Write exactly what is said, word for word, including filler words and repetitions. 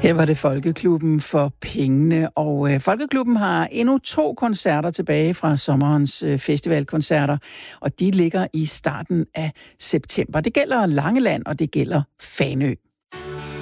Her var det Folkeklubben for pengene, og øh, Folkeklubben har endnu to koncerter tilbage fra sommerens øh, festivalkoncerter, og de ligger i starten af september. Det gælder Langeland, og det gælder Fanø.